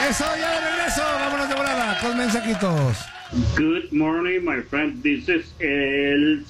Eso, ya de regreso. Vámonos de volada con mensajitos. Good morning, my friend. This is el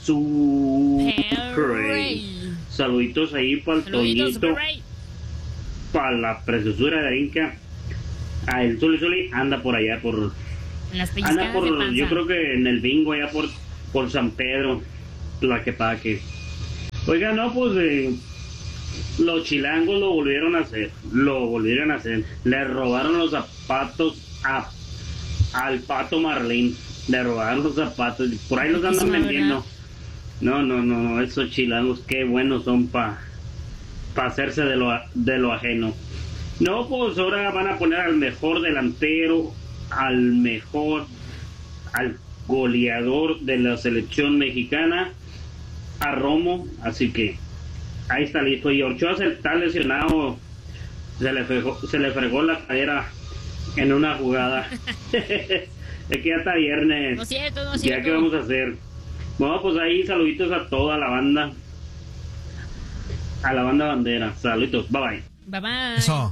Super. Saluditos ahí para el Toñito. Para la preciosura de Inca. El Zuli anda por allá, anda por, yo creo que en el bingo allá por San Pedro, Tlaquepaque. Oiga, no, pues los chilangos lo volvieron a hacer. Le robaron los zapatos al Pato Marlín. Le robaron los zapatos. Por ahí los andan vendiendo. No, esos chilangos, qué buenos son para hacerse de lo ajeno. No, pues ahora van a poner al mejor delantero, al goleador de la selección mexicana, a Romo, así que ahí está listo. Y Ochoa está lesionado, se le fregó la cadera en una jugada. Es que ya está viernes. No cierto. Ya que vamos a hacer. Bueno, pues ahí saluditos a toda la banda. A la banda bandera. Saluditos. Bye bye. Eso.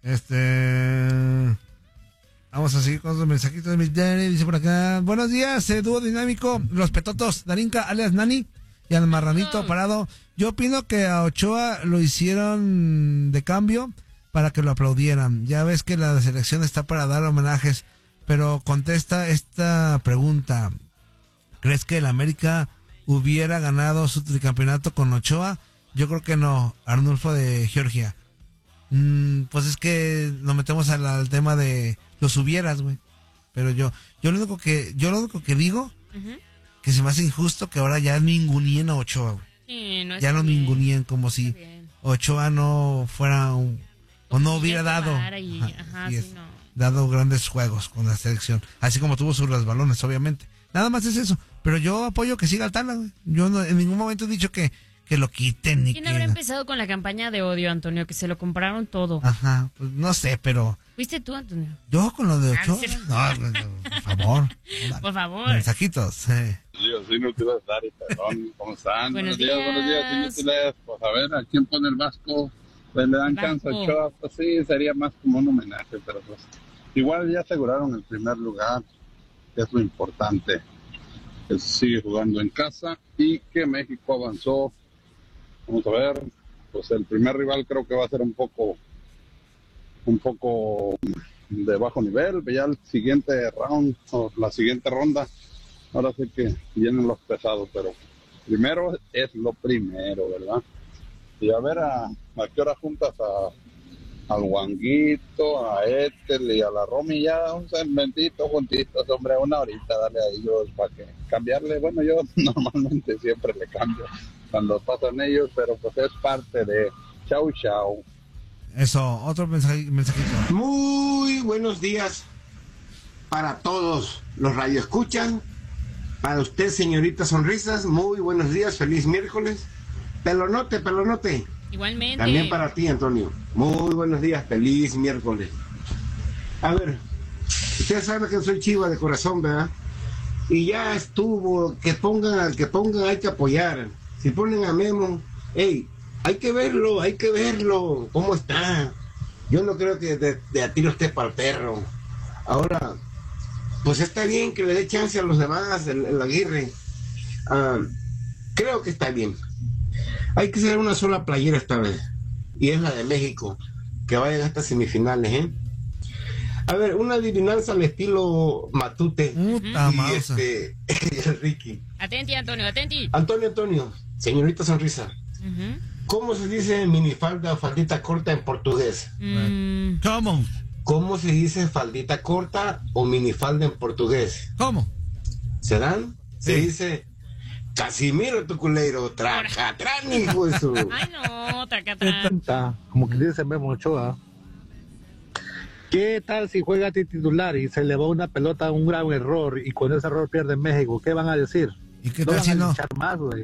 Vamos a seguir con los mensajitos de mi Dani. Dice por acá: buenos días, dúo dinámico. Los Petotos, Darinka alias Nani y al Marranito Parado. Yo opino que a Ochoa lo hicieron de cambio para que lo aplaudieran. Ya ves que la selección está para dar homenajes, pero contesta esta pregunta: ¿crees que el América hubiera ganado su tricampeonato con Ochoa? Yo creo que no. Arnulfo de Georgia. Pues es que nos metemos al tema de los hubieras, güey. Pero yo lo único que digo, que se me hace injusto que ahora ya ningunien a Ochoa, güey. Sí, no ya no ningunien, como si Ochoa no fuera o no hubiera dado dado grandes juegos con la selección, así como tuvo sus resbalones, obviamente. Nada más es eso, pero yo apoyo que siga al Tala, güey. Yo en ningún momento he dicho que lo quiten ni ¿Quién habrá empezado con la campaña de odio, Antonio? Que se lo compraron todo. Ajá, pues no sé, pero... ¿Fuiste tú, Antonio? ¿Yo con lo de Ochoa? No, por favor. Por favor. Mensajitos. Dios, inútiles, Dari, perdón, ¿cómo están? Buenos días, inútiles. Pues a ver, ¿a quién pone el Vasco? Pues le dan chance a Ochoa, pues sí, sería más como un homenaje, pero pues igual ya aseguraron el primer lugar, que es lo importante. Que sigue jugando en casa y que México avanzó. Vamos a ver, pues el primer rival creo que va a ser un poco de bajo nivel. Ya el siguiente round o la siguiente ronda, ahora sí que vienen los pesados, pero primero es lo primero, ¿verdad? Y a ver a qué hora juntas al Wanguito, a Ethel y a la Romy, ya un segmentito juntitos, hombre, una horita, dale a ellos para que cambiarle. Bueno, yo normalmente siempre le cambio cuando pasan ellos, pero pues es parte de chau. Eso, otro mensajito. Muy buenos días para todos los radioescuchan, para usted, señorita Sonrisas, muy buenos días, feliz miércoles. Pelonote. Igualmente. También para ti, Antonio. Muy buenos días, feliz miércoles. A ver, usted sabe que soy chiva de corazón, ¿verdad? Y ya estuvo, que pongan al que pongan, hay que apoyar. Si ponen a Memo, hey, hay que verlo, ¿cómo está? Yo no creo que de a tiro esté para el perro. Ahora, pues está bien que le dé chance a los demás, el Aguirre. Creo que está bien. Hay que hacer una sola playera esta vez, y es la de México, que vayan hasta semifinales, ¿eh? A ver, una adivinanza al estilo Matute y Ricky. Atenti, Antonio, atenti. Antonio, señorita Sonrisa. ¿Cómo se dice minifalda o faldita corta en portugués? ¿Cómo? ¿Cómo se dice faldita corta o minifalda en portugués? ¿Cómo? ¿Se dan? Sí. Se dice Casimiro tu culero, tracatrán, hijo de su... Ay, no, tracatrán. Como que dice Memo Ochoa. ¿Qué tal si juega titular y se le va una pelota, un gran error, y con ese error pierde México? ¿Qué van a decir? ¿Y qué No tal van si a no? luchar más, güey.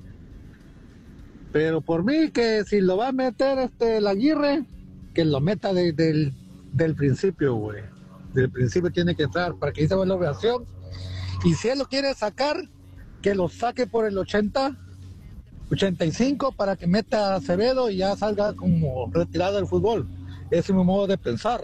Pero por mí, que si lo va a meter el Aguirre, que lo meta del principio, güey. Del principio tiene que entrar para que hice buena reacción. Y si él lo quiere sacar, que lo saque por el 85 para que meta a Acevedo y ya salga como retirado del fútbol. Ese es mi modo de pensar.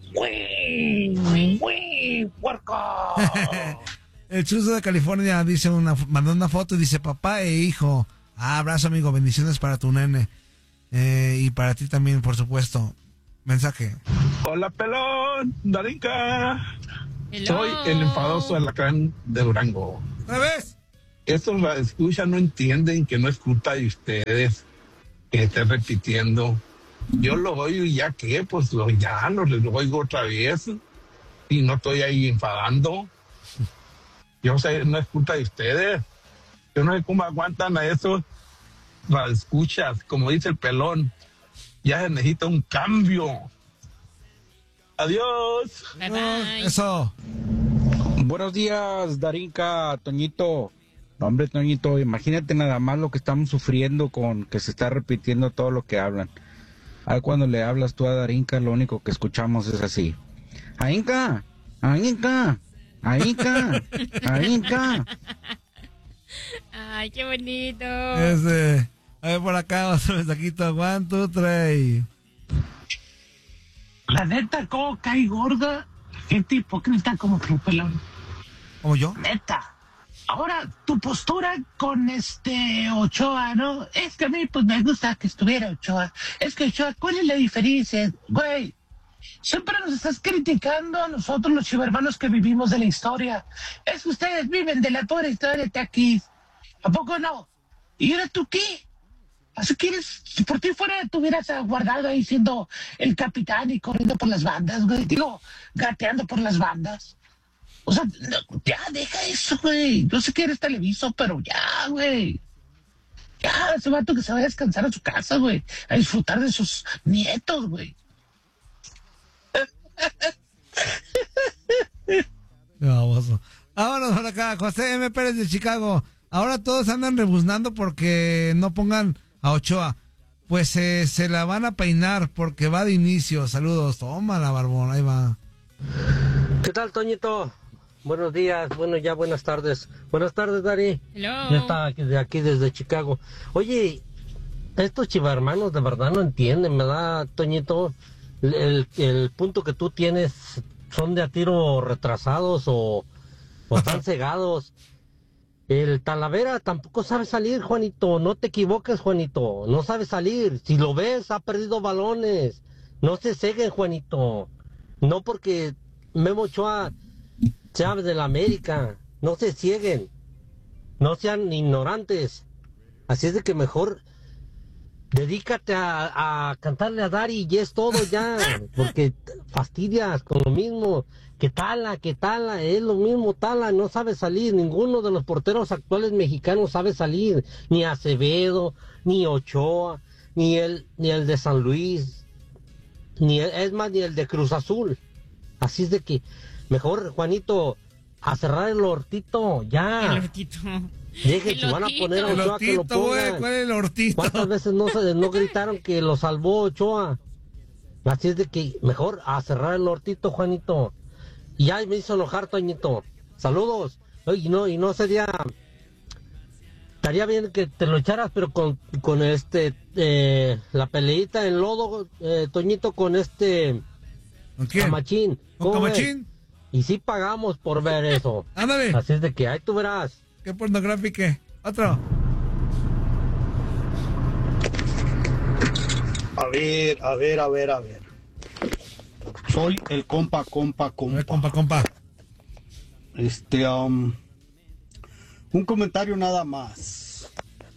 ¡Puerco! El Chuzo de California mandó una foto y dice: papá e hijo. Abrazo, amigo, bendiciones para tu nene. Y para ti también, por supuesto. Mensaje. Hola, pelón, Darinka. Hello. Soy el enfadoso alacrán de Durango. ¿Otra vez? Estos radioescuchas no entienden que no es culpa de ustedes que estén repitiendo. Yo lo oigo y ya que, pues lo oigo otra vez y no estoy ahí enfadando. Yo sé, no es culpa de ustedes. Yo no sé cómo aguantan a esos radioescuchas, como dice el pelón. Ya se necesita un cambio. Adiós. Bye, bye. Eso. Buenos días, Darinka, Toñito. No, hombre, Toñito, imagínate nada más lo que estamos sufriendo con que se está repitiendo todo lo que hablan. Ahora cuando le hablas tú a Darinka, lo único que escuchamos es así. Darinka, Darinka, Darinka, Darinka. Ay, qué bonito. A ver, por acá, otro mensajito. 1, 2, 3. La neta, ¿cómo cae gorda? Gente hipócrita como tú, pelón. ¿Como yo? Neta. Ahora, tu postura con Ochoa, ¿no? Es que a mí, pues, me gusta que estuviera Ochoa. Es que Ochoa, ¿cuál es la diferencia? Güey, siempre nos estás criticando a nosotros, los chivermanos que vivimos de la historia. Es que ustedes viven de la pobre historia de Taquis. ¿A poco no? ¿Y ahora tú qué? Así quieres, si por ti fuera, te hubieras guardado ahí siendo el capitán y corriendo por las bandas, güey. Digo, gateando por las bandas. O sea, no, ya, deja eso, güey. Yo sé que eres televiso, pero ya, güey. Ya, ese vato que se vaya a descansar a su casa, güey. A disfrutar de sus nietos, güey. Baboso. Vámonos por acá, José M. Pérez de Chicago. Ahora todos andan rebuznando porque no pongan a Ochoa. Pues se la van a peinar porque va de inicio. Saludos. Tómala, barbón. Ahí va. ¿Qué tal, Toñito? Buenos días, bueno, ya buenas tardes. Buenas tardes, Dari. Hello. Ya está aquí desde Chicago. Oye, estos chivarmanos de verdad no entienden, ¿verdad, Toñito? El punto que tú tienes son de a tiro retrasados o están cegados. El Talavera tampoco sabe salir, Juanito. No te equivoques, Juanito. No sabe salir. Si lo ves, ha perdido balones. No se ceguen, Juanito. No porque Memo Ochoa sea de la América. No se cieguen. No sean ignorantes. Así es de que mejor dedícate a cantarle a Dari y es todo ya. Porque fastidias con lo mismo. Que Tala, es lo mismo Tala, no sabe salir, ninguno de los porteros actuales mexicanos sabe salir, ni Acevedo, ni Ochoa, ni el de San Luis, ni el de Cruz Azul. Así es de que, mejor, Juanito, a cerrar el hortito, ya. El hortito. Deje, si van a poner a Ochoa que lo pongan. ¿Cuál es el hortito? ¿Cuántas veces no gritaron que lo salvó Ochoa? Así es de que, mejor, a cerrar el hortito, Juanito. Y ya me hizo enojar, Toñito. Saludos. Y no sería... Estaría bien que te lo echaras, pero con la peleita en lodo, Toñito, con ¿Con quién? Camachín. ¿Con Camachín? Y sí pagamos por ver eso. Ándale. Así es de que ahí tú verás. ¿Qué pornográfico? Otro. A ver. Soy el compa. Un comentario nada más.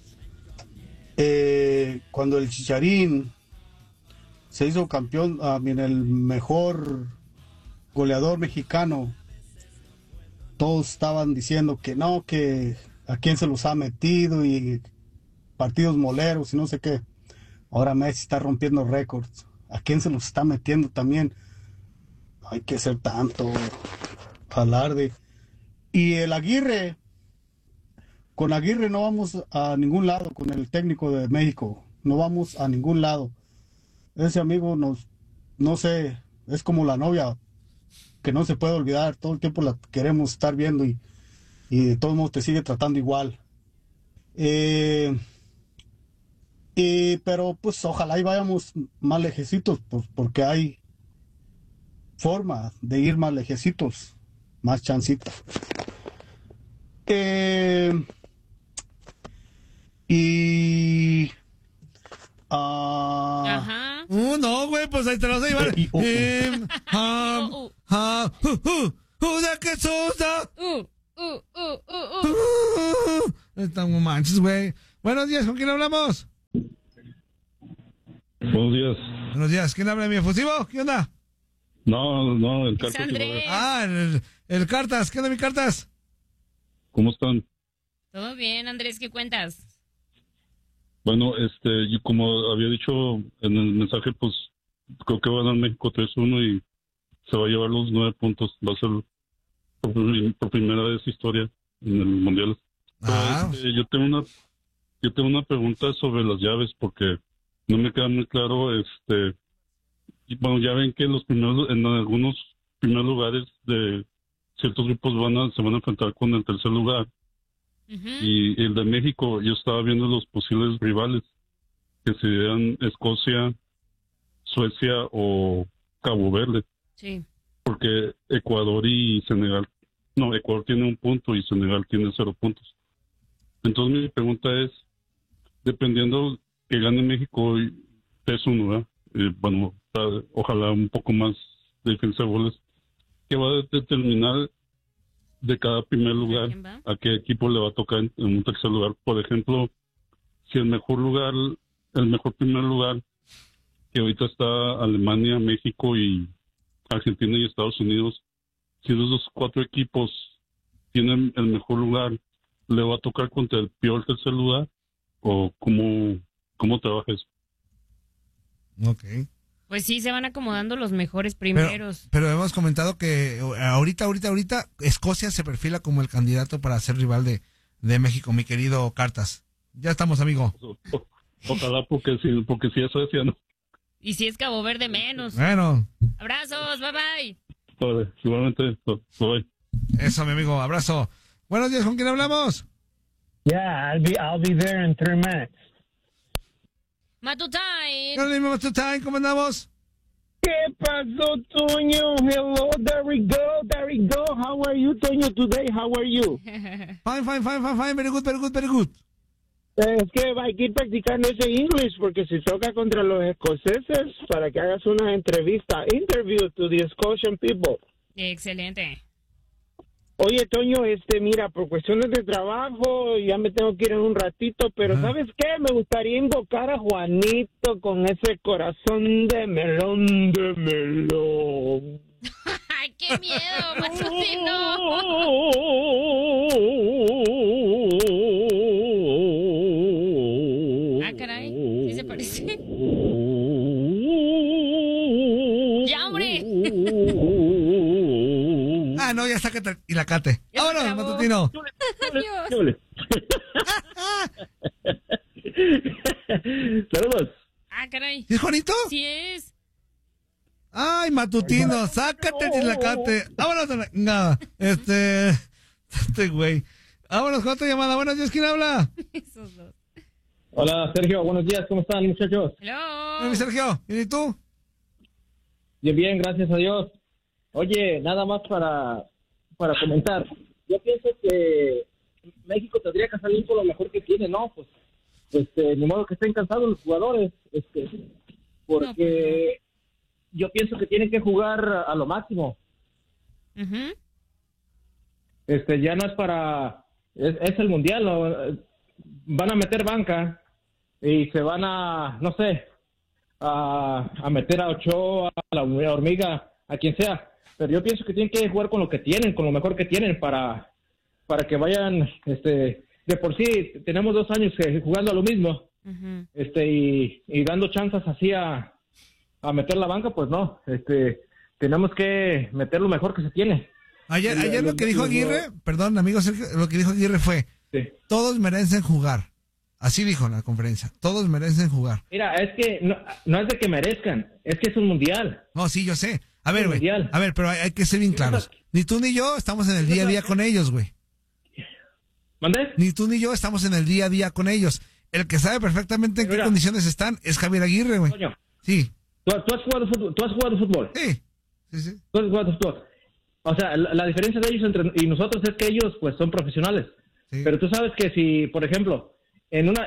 Cuando el Chicharín se hizo campeón, el mejor goleador mexicano, todos estaban diciendo que no, que a quién se los ha metido y partidos moleros y no sé qué. Ahora Messi está rompiendo récords. ¿A quién se los está metiendo también? Hay que ser tanto alarde. Y el Aguirre, con Aguirre no vamos a ningún lado, con el técnico de México, no vamos a ningún lado. Ese amigo no sé, es como la novia que no se puede olvidar, todo el tiempo la queremos estar viendo y de todos modos te sigue tratando igual. Pero pues ojalá y vayamos más lejecitos, pues, porque hay forma de ir más lejecitos, más chancita. Ajá. No, güey, pues ahí te lo vas a llevar. ¡Uda que sosa! Estamos manches, güey. Buenos días, ¿con quién hablamos? Buenos días. Buenos días, ¿quién habla de mi efusivo? ¿Qué onda? No, el Cartas. El Cartas, ¿qué onda mi Cartas? ¿Cómo están? Todo bien, Andrés, ¿qué cuentas? Bueno, yo como había dicho en el mensaje, pues creo que va a ganar México 3-1 y se va a llevar los 9 puntos. Va a ser por primera vez historia en el Mundial. Yo tengo una pregunta sobre las llaves porque no me queda muy claro. Bueno, ya ven que en algunos primeros lugares de ciertos grupos se van a enfrentar con el tercer lugar. Y el de México, yo estaba viendo los posibles rivales, que serían Escocia, Suecia o Cabo Verde. Sí. Porque Ecuador tiene 1 punto y Senegal tiene 0 puntos. Entonces mi pregunta es, dependiendo que gane México 3-1, ¿verdad? Bueno, ojalá un poco más de diferencia de goles, ¿qué va a determinar de cada primer lugar a qué equipo le va a tocar en un tercer lugar? Por ejemplo, si el mejor primer lugar, que ahorita está Alemania, México y Argentina y Estados Unidos, si esos 4 equipos tienen el mejor lugar, ¿le va a tocar contra el peor tercer lugar? ¿O cómo trabaja eso? Ok. Pues sí, se van acomodando los mejores primeros. Pero hemos comentado que ahorita Escocia se perfila como el candidato para ser rival de México, mi querido Cartas. Ya estamos, amigo. Ojalá, porque si es Suecia, ¿no? Y si es Cabo Verde, menos. Bueno. Abrazos, bye bye. Vale, igualmente, bye. Eso, mi amigo, abrazo. Buenos días, ¿con quién hablamos? Yeah, I'll be there in 3 minutes. Matutine. Hola, Matutine, ¿cómo andamos? ¿Qué pasó, Toño? Hello, there we go. How are you, Toño, today? How are you? Fine. Very good. Es que hay que ir practicando ese English porque si toca contra los escoceses para que hagas una interview to the Scotian people. Excelente. Oye, Toño, mira, por cuestiones de trabajo ya me tengo que ir en un ratito, pero ¿sabes qué? Me gustaría invocar a Juanito con ese corazón de melón. ¡Ay, qué miedo, Matutino! Ah, caray, ¿sí se parece? ¡Ya, hombre! No, ya sácate y la cate. ¡Vámonos, Matutino! Adiós. Saludos. Ah, caray. ¿Sí es Juanito? Sí es. Ay, Matutino, sácate y la cate. Vámonos a la... Nada, güey. Vámonos con otra llamada. Buenos días, ¿quién habla? Esos dos. Hola, Sergio, buenos días, ¿cómo están, muchachos? Hello. Sergio, ¿y tú? Bien, gracias a Dios. Oye, nada más para comentar. Yo pienso que México tendría que salir por lo mejor que tiene, ¿no? Pues, ni modo que estén cansados los jugadores, porque yo pienso que tienen que jugar a lo máximo. Uh-huh. Ya no es es el Mundial, ¿no? Van a meter banca y se van a, no sé, a meter a Ochoa, a la Hormiga, a quien sea. Pero yo pienso que tienen que jugar con lo que tienen, con lo mejor que tienen para que vayan, de por sí tenemos 2 años jugando a lo mismo, uh-huh. y dando chances así a meter la banca, pues no, tenemos que meter lo mejor que se tiene. Ayer lo que dijo Aguirre, perdón, amigo Sergio, lo que dijo Aguirre fue, todos merecen jugar. Así dijo en la conferencia, todos merecen jugar. Mira, es que no es de que merezcan, es que es un mundial. No, sí, yo sé. A ver, güey, pero hay que ser bien claros. Ni tú ni yo estamos en el día a día con ellos, güey. ¿Mandé? Ni tú ni yo estamos en el día a día con ellos. el que sabe perfectamente en qué condiciones están es Javier Aguirre, güey. Sí. ¿Tú has jugado fútbol? Sí. ¿Tú has jugado fútbol? O sea, la diferencia de ellos y nosotros es que ellos, pues, son profesionales. Sí. Pero tú sabes que si, por ejemplo, en lo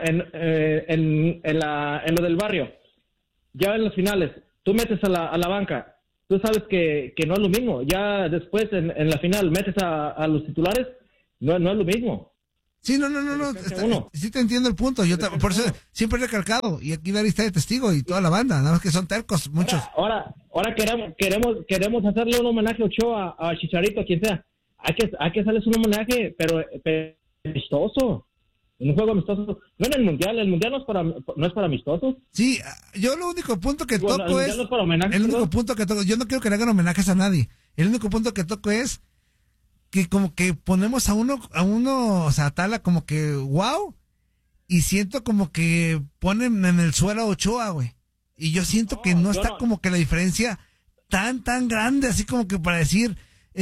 del barrio, ya en los finales, tú metes a la banca, tú sabes que no es lo mismo. Ya después, en la final, metes a los titulares, no es lo mismo. Sí, no. Sí te entiendo el punto. Por eso siempre he recalcado, y aquí Dari está de testigo, y toda la banda, nada más que son tercos, muchos. Ahora queremos hacerle un homenaje a Ochoa, a Chicharito, a quien sea. Hay que hacerles un homenaje, pero amistoso. En un juego amistoso. No en el mundial no es para amistosos. Sí, yo lo único punto que toco no es para homenaje, el único punto que toco, yo no quiero que le hagan homenajes a nadie. El único punto que toco es que como que ponemos a uno, o sea, a Tala como que wow, y siento como que ponen en el suelo a Ochoa, güey. Y yo siento que no está como que la diferencia tan grande, así como que para decir,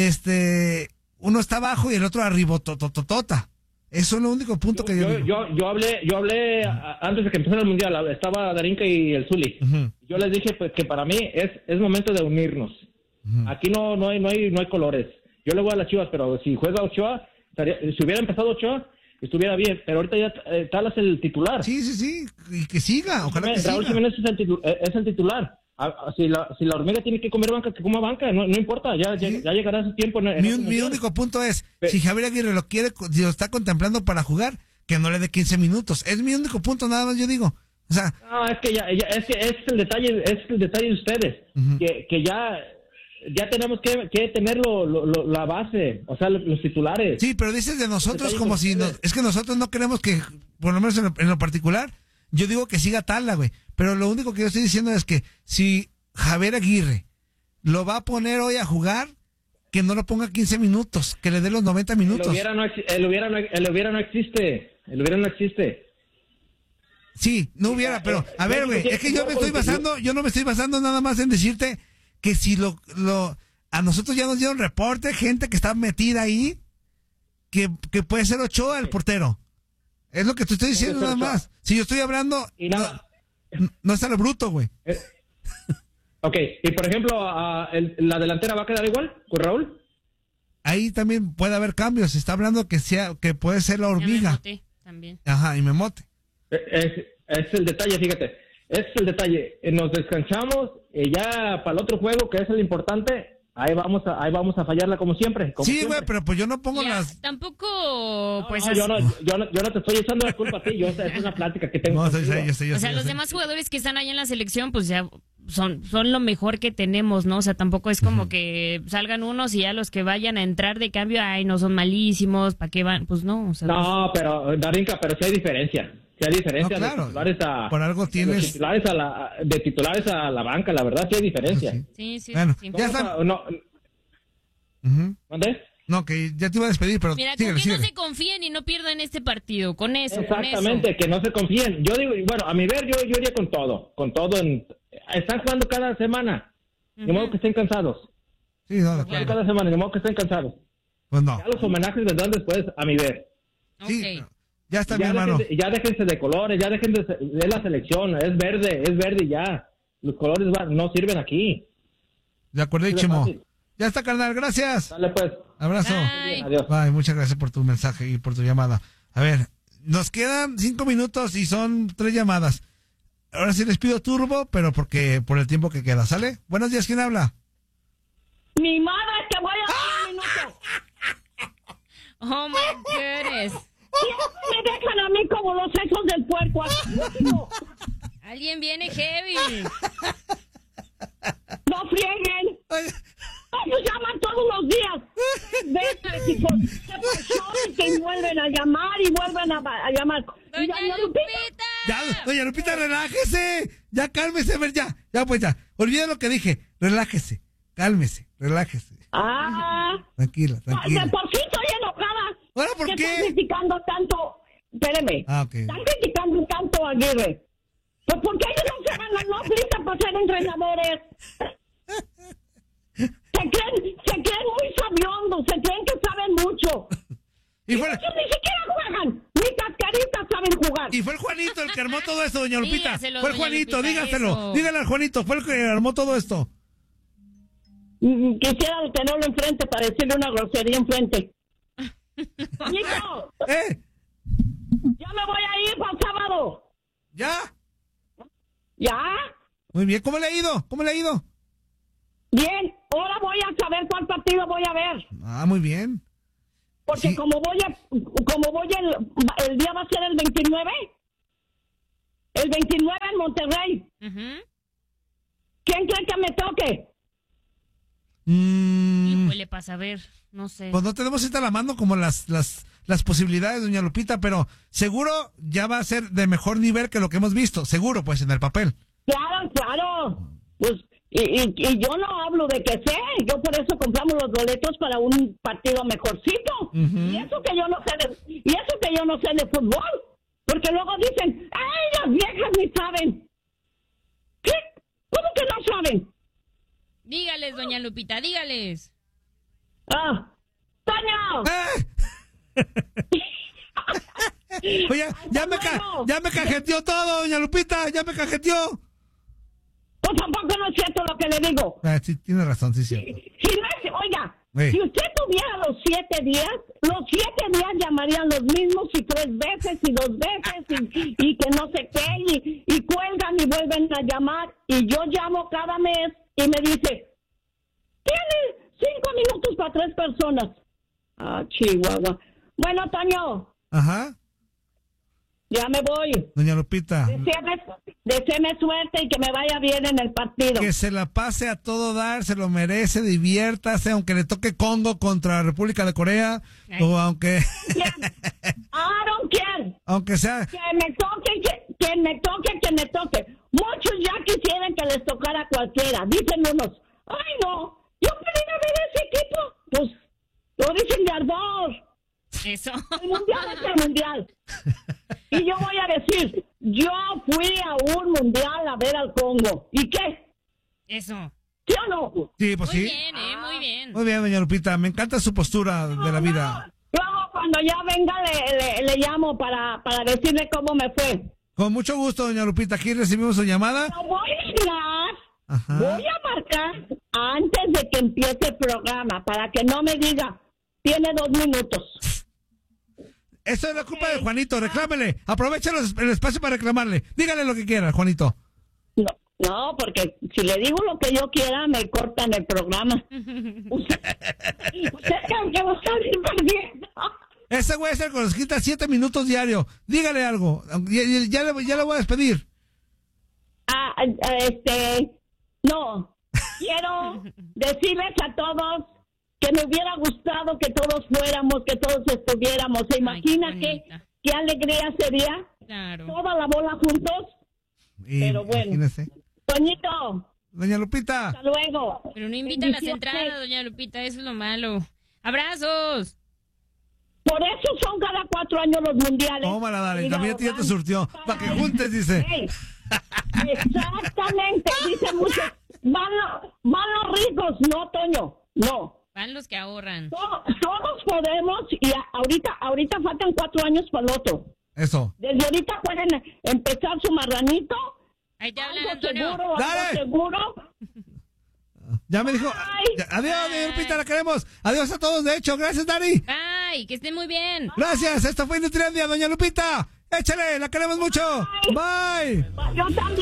uno está abajo y el otro arriba, tototota. Eso es lo único punto que yo hablé antes de que empezara el mundial, estaba Darinka y el Zuli. Uh-huh. Yo les dije pues que para mí es momento de unirnos. Uh-huh. Aquí no hay colores. Yo le voy a las Chivas, pero si juega Ochoa, si hubiera empezado Ochoa, estuviera bien, pero ahorita ya Tala es el titular. Sí, y que siga, ojalá que Raúl siga. Jiménez es el titular. Si la hormiga tiene que comer banca, que coma banca, no importa, ya llegará ese tiempo. Mi único punto es, si Javier Aguirre si lo está contemplando para jugar, que no le dé 15 minutos. Es mi único punto, nada más yo digo. O sea, no, es que es que es el detalle de ustedes, uh-huh. que ya tenemos que tener la base, o sea, los titulares. Sí, pero dices de nosotros como si es que nosotros no queremos que, por lo menos en lo particular, yo digo que siga Tala, güey. Pero lo único que yo estoy diciendo es que si Javier Aguirre lo va a poner hoy a jugar, que no lo ponga 15 minutos, que le dé los 90 minutos. El hubiera no existe. El hubiera no existe. Sí, no hubiera, pero a ver, güey, es que yo no me estoy basando nada más en decirte que si a nosotros ya nos dieron reporte, gente que está metida ahí, que puede ser Ochoa el portero. Es lo que te estoy diciendo nada más. Si yo estoy hablando, no está lo bruto, güey. Ok, y por ejemplo, ¿la delantera va a quedar igual con Raúl? Ahí también puede haber cambios. Se está hablando que puede ser la hormiga. También. Ajá, y Memote. Es el detalle, fíjate. Es el detalle. Nos descansamos y ya para el otro juego, que es el importante, ahí vamos a fallarla como siempre. Sí, güey, pero pues yo no pongo Tampoco, pues... yo no te estoy echando la culpa a ti. Es una plática que tengo. Yo sé, o sea, los demás jugadores que están ahí en la selección, pues ya son lo mejor que tenemos, ¿no? O sea, tampoco es como que salgan unos y ya los que vayan a entrar de cambio, no son malísimos, ¿para qué van? Pues no. O sea, no, pero, Darinka, pero sí hay diferencia. Sí hay diferencia, no, claro. De titulares por algo tienes... de titulares a la banca, la verdad sí hay diferencia. Sí. Bueno, sí. Ya está. ¿Dónde? No, que ya te iba a despedir, pero mira, con que no se confíen y no pierdan este partido, con eso. Exactamente, que no se confíen. Yo digo, bueno, a mi ver, yo iría con todo. Están jugando cada semana, de modo que estén cansados. Sí, no, claro. Cada semana, de modo que estén cansados. Pues no. Ya los homenajes vendrán después, a mi ver. Sí, okay. Ya está, mi hermano. Ya déjense de colores, ya dejen de la selección. Es verde y ya. Los colores no sirven aquí. De acuerdísimo. Ya está, carnal, gracias. Dale, pues. Abrazo. Bye. Adiós. Bye, muchas gracias por tu mensaje y por tu llamada. A ver, nos quedan 5 minutos y son 3 llamadas. Ahora sí les pido turbo, pero por el tiempo que queda, ¿sale? Buenos días, ¿quién habla? Mi madre, te voy a dar un minuto. Oh, my goodness. Me dejan a mí como los sesos del puerco. Alguien viene heavy. No frieguen. Ellos llaman todos los días. Veces, hijos. Se pasaron que vuelven a llamar y vuelven a llamar. Doña Lupita. Ya, doña Lupita, relájese. Ya, cálmese, a ver, ya, pues ya. Olvida lo que dije. Relájese, cálmese, relájese. Tranquila. De por sí estoy enojada. ¿Ahora por qué? Están criticando tanto. Espéreme. Okay. Están criticando tanto a Aguirre. Pues porque ellos no se ganan los listas para ser entrenadores. Se creen muy sabiondos, se creen que saben mucho. Y ellos ni siquiera juegan. Ni cascaritas saben jugar. Y fue el Juanito el que armó todo esto, doña Lupita. Dígaselo, Fue el doña Juanito, Lupita, dígaselo. eso. Dígale al Juanito, fue el que armó todo esto. Quisiera tenerlo enfrente para decirle una grosería enfrente. Nico, ya me voy a ir para el sábado. ¿Ya? ¿Ya? Muy bien, ¿cómo le ha ido? ¿Cómo le ha ido? Bien, ahora voy a saber cuál partido voy a ver. Ah, muy bien. Porque Sí. como voy el día va a ser el 29. El 29 en Monterrey. ¿Quién cree que me toque? Híjole, para saber, no sé. Pues no tenemos esta a la mano como las posibilidades, doña Lupita, pero seguro ya va a ser de mejor nivel que lo que hemos visto, seguro, pues, en el papel. Claro. Pues, y yo no hablo de que sé. Yo por eso compramos los boletos para un partido mejorcito. Y eso que yo no sé de fútbol. Porque luego dicen, ¡ay, las viejas ni saben! ¿Qué? ¿Cómo que no saben? Dígales, doña Lupita, dígales. ¡Toño! Oye, ya me cajeteó todo, doña Lupita, ya me cajeteó. Pues tampoco no es cierto lo que le digo. Sí, tiene razón, sí es cierto. Oiga, Sí. si usted tuviera los 7 días llamarían los mismos y 3 veces y 2 veces y que no sé qué y cuelgan y vuelven a llamar y yo llamo cada mes y me dice, tiene 5 minutos para 3 personas. Ah, Chihuahua. Bueno, Toño. Ajá. Ya me voy. Doña Lupita. Deséame suerte y que me vaya bien en el partido. Que se la pase a todo dar, se lo merece, diviértase, aunque le toque Congo contra República de Corea, o aunque... I don't care. Aunque sea... Que me toque. Muchos ya quisieran que les tocara a cualquiera. Dicen unos, ay no, yo pedí a ver ese equipo. Pues, lo dicen de ardor. Eso. El mundial es el mundial. Y yo voy a decir, yo fui a un mundial a ver al Congo. ¿Y qué? Eso. ¿Sí o no? Sí, pues Muy sí. bien, muy bien. Muy bien, doña Lupita, me encanta su postura de la vida. Luego, cuando ya venga, le llamo para decirle cómo me fue. Con mucho gusto, doña Lupita, aquí recibimos su llamada. No voy a marcar antes de que empiece el programa, para que no me diga, tiene 2 minutos. Eso es la culpa de Juanito, reclámele. Aprovecha el espacio para reclamarle. Dígale lo que quiera, Juanito. No, porque si le digo lo que yo quiera, me cortan el programa. Usted cree que va a salir perdiendo. Ese güey es el que nos quita 7 minutos diario. Dígale algo. Ya le voy a despedir. No. Quiero decirles a todos que me hubiera gustado que todos fuéramos, que todos estuviéramos. ¿Se imagina qué alegría sería? Claro. Toda la bola juntos. Pero bueno. Imagínese. Toñito. Doña Lupita. Hasta luego. Pero no invita a las entradas, doña Lupita, eso es lo malo. ¡Abrazos! Por eso son cada 4 años los mundiales. Tómala, dale, también ya te surtió. Para que juntes, dice. Exactamente, dice mucho. Van los ricos, no, Toño, no. Van los que ahorran. Todos podemos, y ahorita faltan 4 años para el otro. Eso. Desde ahorita pueden empezar su marranito. Ahí te hablan, Antonio. Antonio. ¡Dale! Seguro. Ya me dijo. Adiós, doña Lupita, la queremos. Adiós a todos, de hecho. Gracias, Dani. Ay, que estén muy bien. Gracias, esto fue Nutrendia, doña Lupita. Échale, la queremos mucho. Bye. Yo también.